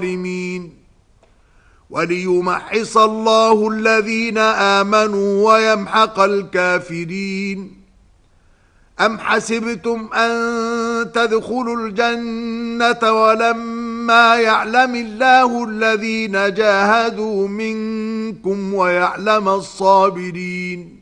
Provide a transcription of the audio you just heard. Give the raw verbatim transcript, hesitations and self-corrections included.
الظالمين وليمحص الله الذين آمنوا ويمحق الكافرين. أم حسبتم أن تدخلوا الجنة ولما يعلم الله الذين جاهدوا منكم ويعلم الصابرين